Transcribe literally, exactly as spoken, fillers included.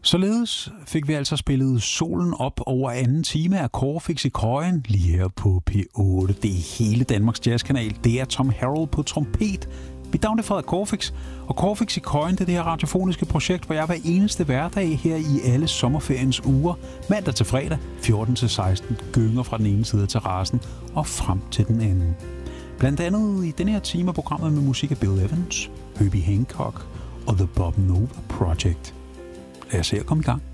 Således fik vi altså spillet solen op over anden time af Corfix i Køjen, lige her på P otte. Det er hele Danmarks jazzkanal. Det er Tom Harrell på trompet. Mit navn er Frederik Corfix, og Corfix i Køjen, det er det her radiofoniske projekt, hvor jeg hver eneste hverdag her i alle sommerferiens uger, mandag til fredag, fjorten til seksten, gynger fra den ene side af terrassen og frem til den anden. Blandt andet i denne her time af programmet med musik af Bill Evans, Herbie Hancock og The Bob Nova Project. Lad os se at komme i gang.